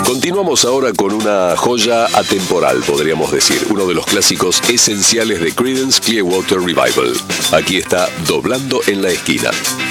Continuamos ahora con una joya atemporal, podríamos decir, uno de los clásicos esenciales de Creedence Clearwater Revival. Aquí está Doblando en la Esquina.